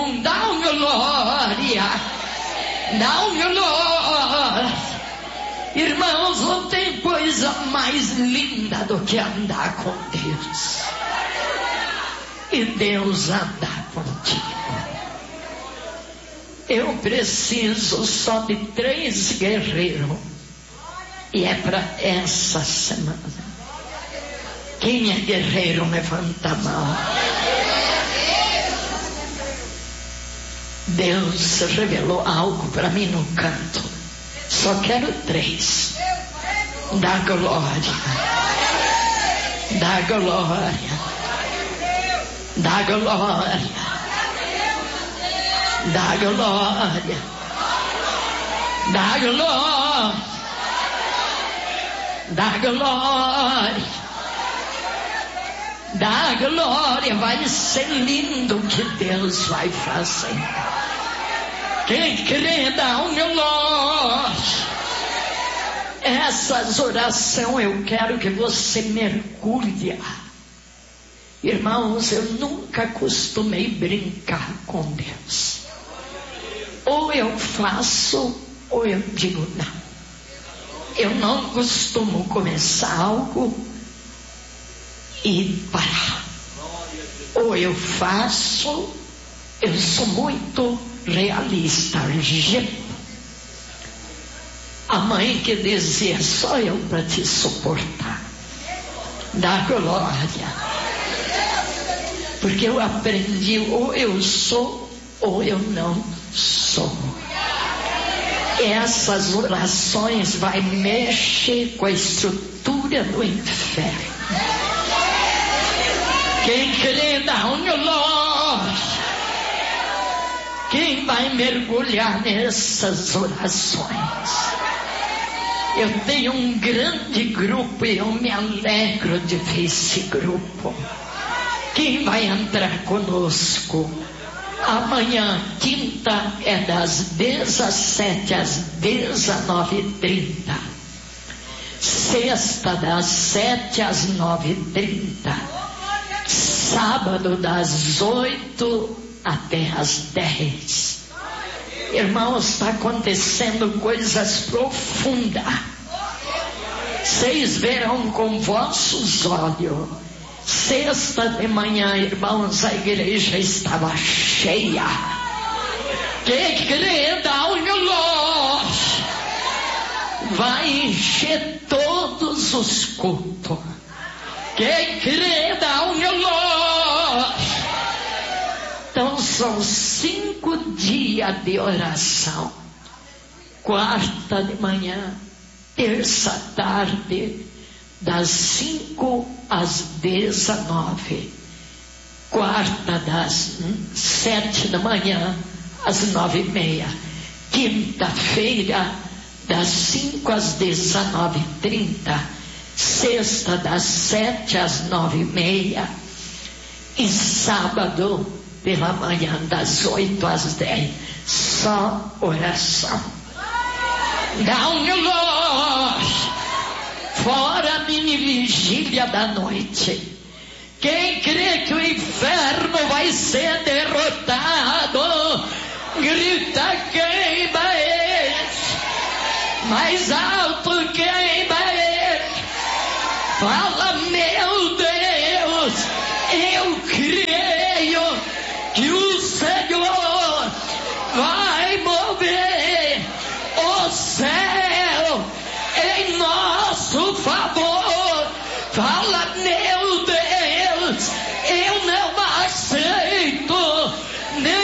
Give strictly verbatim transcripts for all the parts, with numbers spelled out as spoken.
um, dá um glória, dá um glória. Irmãos, não tem coisa mais linda do que andar com Deus. E Deus andar contigo. Eu preciso só de três guerreiros. E é para essa semana. Quem é guerreiro, levanta a mão. Deus revelou algo para mim no canto. Só quero três. Dá glória. Dá glória. Dá glória. Dá glória. Dá glória. Dá glória. Dá glória. Vai ser lindo o que Deus vai fazer. Quem crê, dá um glória. Essas orações eu quero que você mergulhe. Irmãos, eu nunca costumei brincar com Deus. Ou eu faço, ou eu digo não. Eu não costumo começar algo e parar. Ou eu faço, eu sou muito realista. A mãe que dizia, só eu para te suportar. Dá glória. Porque eu aprendi, ou eu sou, ou eu não sou. Essas orações vai mexer com a estrutura do inferno. Quem crê, dá um glória. Quem vai mergulhar nessas orações? Eu tenho um grande grupo e eu me alegro de ver esse grupo. Quem vai entrar conosco? Amanhã, quinta, é das dezessete às dezenove e trinta. Sexta, das sete às nove e trinta. Sábado, das oito até às dez. Irmãos, está acontecendo coisas profundas. Vocês verão com vossos olhos. Sexta de manhã, irmãos, a igreja estava cheia. Quem crê, dá um glória. Vai encher todos os cultos. Quem crê, dá um glória. Então são cinco dias de oração. Quarta de manhã, terça tarde, das cinco às dezenove. Quarta, das sete da manhã às nove e meia. Quinta-feira, das cinco às dezenove e trinta. Sexta, das sete às nove e meia. E sábado, pela manhã, das oito às dez. Só oração. Dá um glória. Fora a mini vigília da noite. Quem crê que o inferno vai ser derrotado, grita, queima ele. Mais alto, queima ele. Fala, meu Deus, eu creio que o Senhor vai mover o céu em nosso favor. Fala, meu Deus, eu não aceito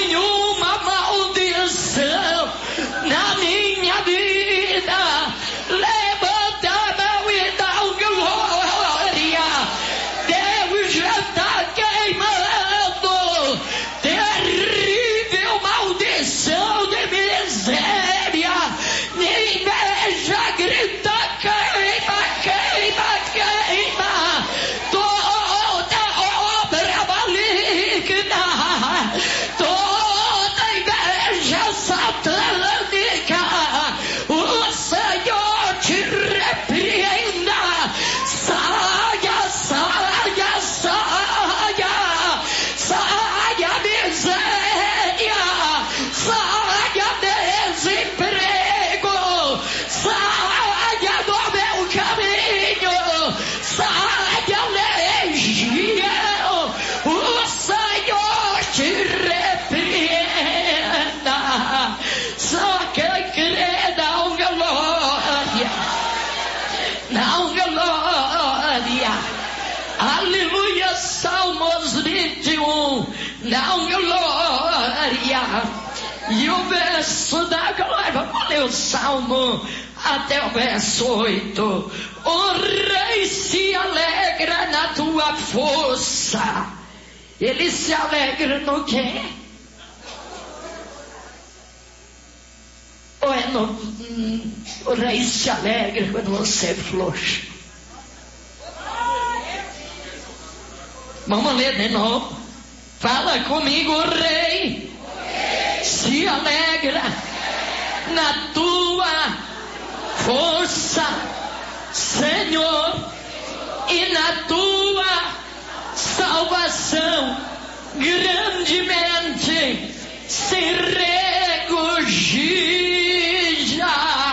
Não, glória. E o verso da glória, vamos ler o Salmo até o verso oito. O rei se alegra na tua força. Ele se alegra no quê? Ou é no... Hum, o rei se alegra quando você é frouxo. Vamos ler de novo. Fala comigo, o rei, o rei se alegra na tua força, Senhor, e na tua salvação, grandemente se regozija.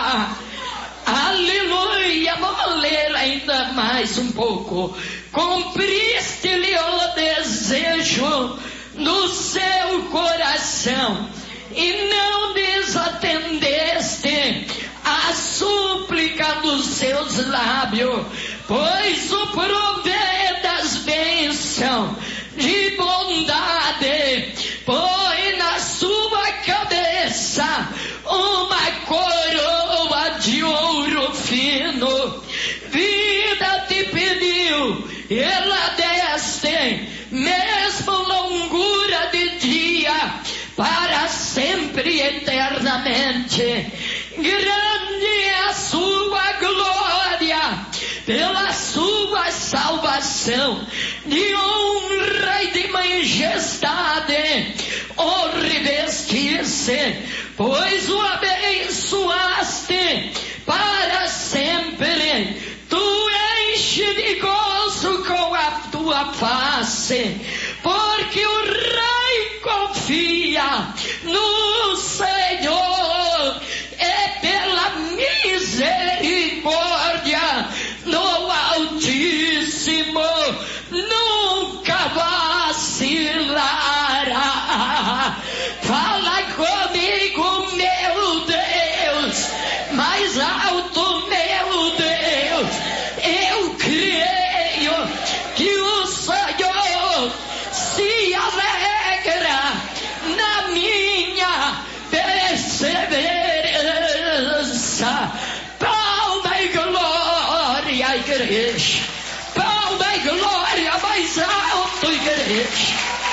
Aleluia. Vamos ler ainda mais um pouco. Cumpriste-lhe o desejo do seu coração e não desatendeste a súplica dos seus lábios, pois o provê das bênçãos de bondade, põe na sua cabeça uma coroa de ouro fino. Vida te pediu, ela deste, mesmo longura de dia, para sempre e eternamente. Grande é a sua glória, pela sua salvação, de honra e de majestade o revestisse, pois o abençoaste para sempre. Tu enche de gozo com a tua face, porque o rei confia no Senhor, é pela misericórdia do Altíssimo nunca vacilará. Fala comigo, meu Deus, mais alto, meu Deus. Eu creio que o Senhor se alegra na minha perseverança. Palma e glória, igreja. Palma e glória, mais alto, igreja.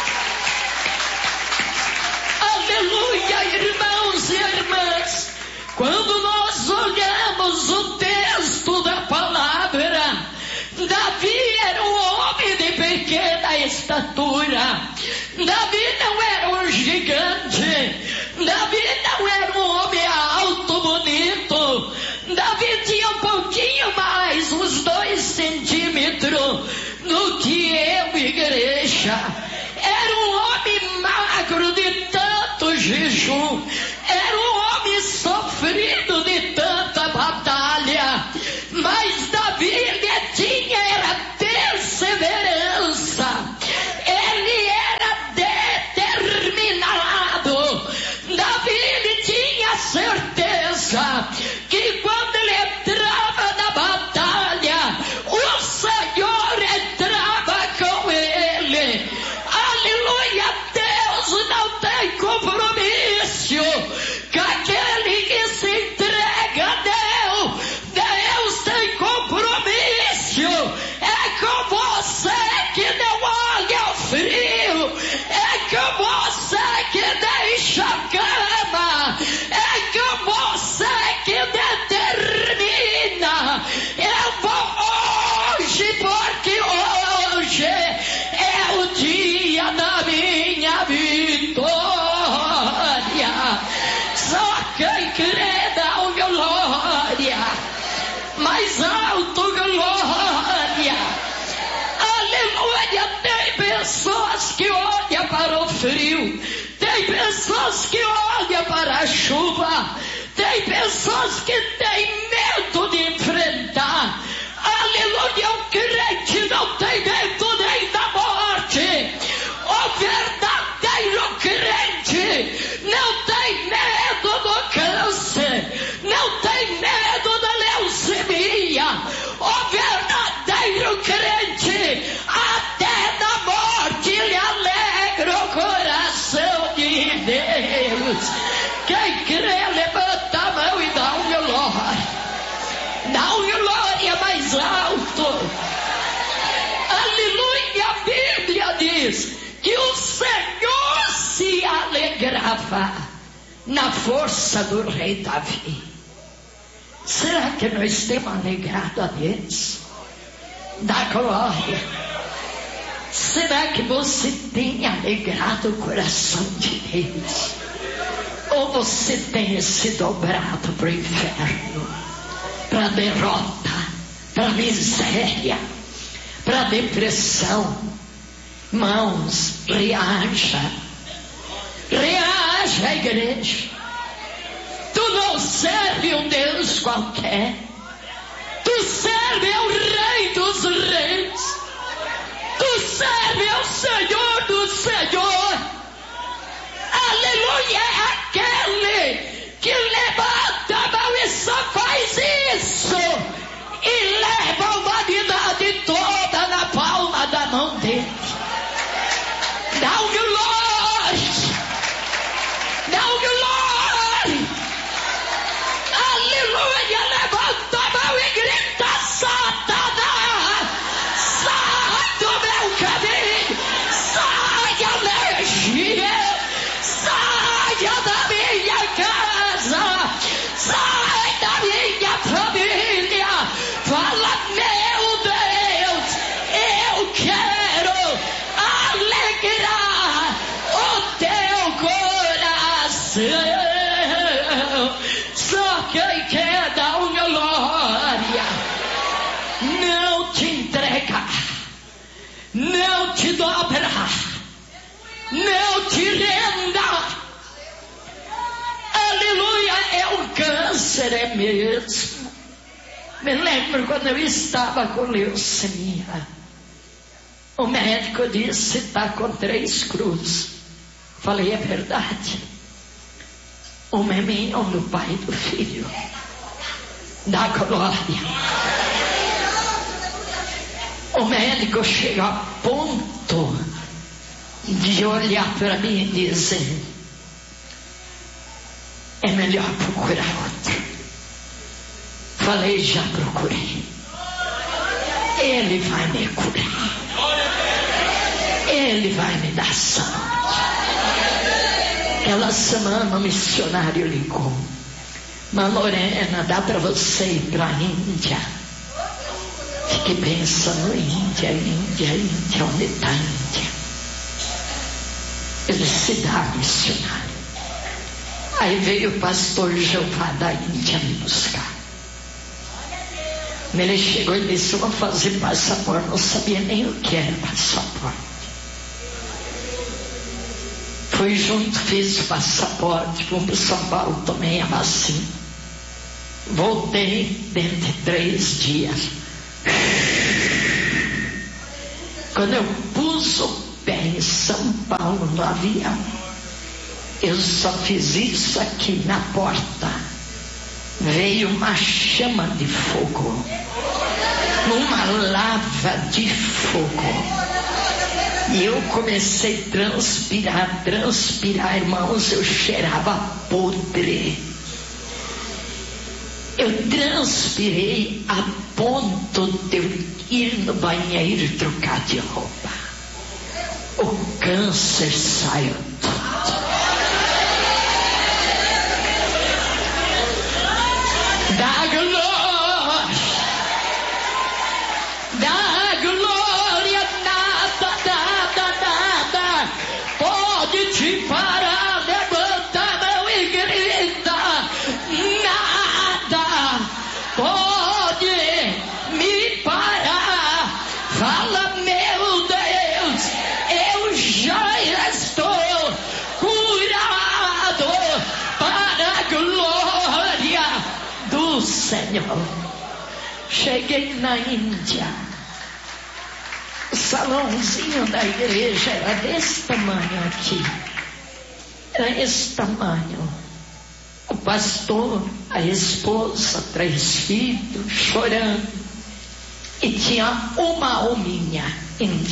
Aleluia, irmãos e irmãs. Quando nós olhamos o texto da palavra, Davi era um homem de pequena estatura. Davi não era um gigante. Davi não era um homem alto, bonito. Davi tinha um pouquinho mais, uns dois centímetros do que eu, igreja. Era um homem magro de tanto jejum. Era um homem sofrido de tanta batalha. Mas Davi, ele tinha era perseverança. Ele era determinado. Davi, ele tinha certeza que quando ele entrava na batalha, o Senhor entrava com ele. Aleluia. Deus não tem compromisso com aquele que se entrega a Deus. Deus tem compromisso é com você que não olha o frio, é com você que deixa a cama, é com você que determina. Eu vou hoje porque hoje é o dia da minha vitória. Só quem crê dá o glória, mais alto glória. Aleluia. Tem pessoas que olham para o frio, tem pessoas que olham para a chuva, tem pessoas que têm medo de enfrentar. Aleluia. O crente não tem medo nem da morte. O verdadeiro crente não tem medo do câncer, não tem medo da leucemia. O verdadeiro crente, até na morte, ele alegra o coração. Jesus. Quem crê, levanta a mão e dá um glória. Dá um glória mais alto. Aleluia. A Bíblia diz que o Senhor se alegrava na força do rei Davi. Será que nós temos alegrado a Deus? Da glória. Será que você tem alegrado o coração de Deus? Ou você tem se dobrado para o inferno, para a derrota, para a miséria, para a depressão? Irmãos, reaja. Reaja, igreja. Tu não serve um Deus qualquer. Tu serve ao Rei dos Reis. Tu serve ao Senhor do Senhor. Aleluia, é aquele que levanta a mão e só faz isso e leva a humanidade toda na palma da mão dele. Dá um glória. Dá um glória. Aleluia, levanta a mão e grita: Satanás, sai do meu caminho, sai a energia, saia da minha casa, sai da minha família. Fala: meu Deus, eu quero alegrar o teu coração. Só quem quer dar uma glória. Não te entrega, não te dobra, não te renda. Aleluia, é um câncer, é mesmo. Me lembro quando eu estava com leucemia. O médico disse: está com três cruzes. Falei: é verdade. Uma é minha, um do pai e do filho. Da glória. O médico chegou a ponto de olhar para mim e dizer: é melhor procurar outro. Falei: já procurei. Ele vai me curar. Ele vai me dar saúde. Aquela semana o missionário ligou: mas Lorena, dá para você ir para a Índia? Fique pensando: Índia, Índia, Índia, onde está a Índia? Ele disse: dá, missionário. Aí veio o pastor Jeová da Índia me buscar. Ele chegou e disse: vou fazer passaporte. Não sabia nem o que era passaporte. Fui junto, fiz o passaporte, fui para São Paulo, tomei a vacina. Voltei dentro de três dias. Quando eu pus o pé em São Paulo no avião, eu só fiz isso aqui na porta. Veio uma chama de fogo, uma lava de fogo. E eu comecei a transpirar, transpirar, irmãos, eu cheirava podre. Eu transpirei a ponto de eu ir no banheiro e trocar de roupa. O câncer saiu tudo. Dá glória, dá glória, nada, nada, nada pode te parar. Levanta a mão e grita: nada pode me parar. Fala: meu Deus, eu já estou curado para a glória do Senhor. Cheguei na Índia. O salãozinho da igreja era desse tamanho aqui. Era esse tamanho. O pastor, a esposa, três filhos, chorando. E tinha uma alminha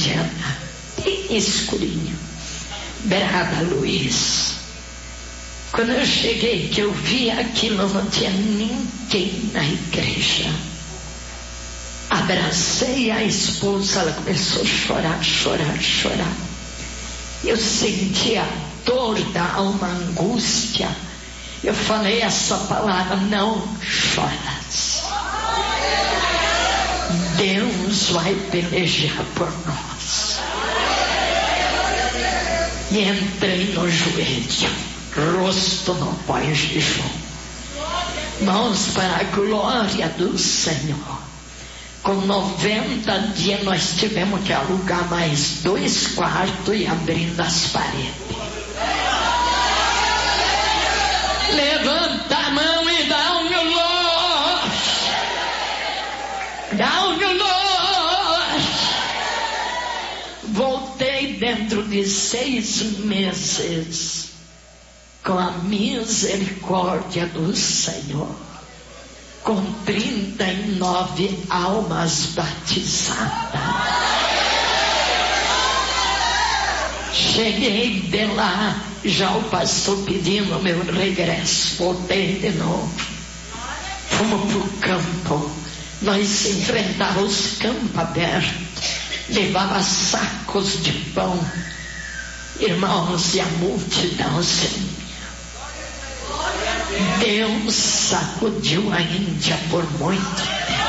indiana, bem escurinho. Brada Luiz. Quando eu cheguei, que eu vi aquilo, não tinha ninguém na igreja. Abracei a esposa, ela começou a chorar, chorar, chorar. Eu senti a dor da alma, a angústia. Eu falei essa palavra: não choras. Deus vai pelejar por nós. E entrei no joelho, rosto no pó em jejum. Irmãos, para a glória do Senhor, com noventa dias nós tivemos que alugar mais dois quartos e abrindo as paredes. Levanta a mão e dá um glória. Dá um glória. Voltei dentro de seis meses com a misericórdia do Senhor, com trinta e nove almas batizadas. Cheguei de lá, já o pastor pedindo meu regresso. Voltei de novo. Fomos para o campo. Nós enfrentávamos os campos abertos. Levava sacos de pão. Irmãos, e a multidão assim. Deus sacudiu a Índia por muito tempo.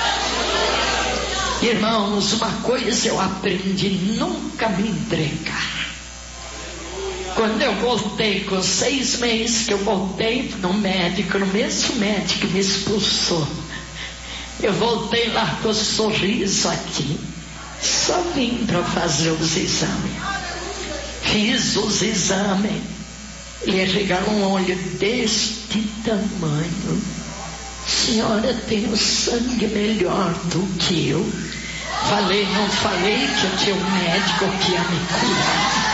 Irmãos, uma coisa eu aprendi: nunca me entregar. Quando eu voltei, com seis meses que eu voltei no médico, no mesmo médico que me expulsou, eu voltei lá com o sorriso aqui. Só vim para fazer os exames. Fiz os exames. Ele regalou um olho deste tamanho. Senhora tem o sangue melhor do que eu. Falei, não falei que eu tinha um médico que ia me curar.